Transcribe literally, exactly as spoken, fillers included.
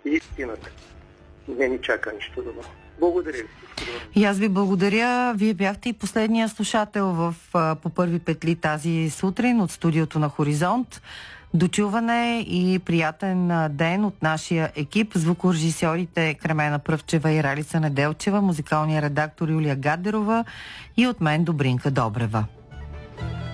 истината. Не ни чака нищо добро. Благодаря ви. И аз ви благодаря. Вие бяхте и последния слушател в по първи петли тази сутрин от студиото на Хоризонт. Дочуване и приятен ден от нашия екип. Звукорежисьорите Кремена Пръвчева и Ралица Неделчева, музикалния редактор Юлия Гадерова и от мен Добринка Добрева.